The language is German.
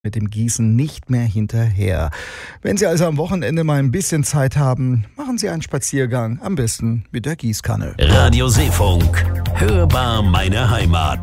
mit dem Gießen nicht mehr hinterher. Wenn Sie also am Wochenende mal ein bisschen Zeit haben, machen Sie einen Spaziergang, am besten mit der Gießkanne. Radio Seefunk, hörbar meine Heimat.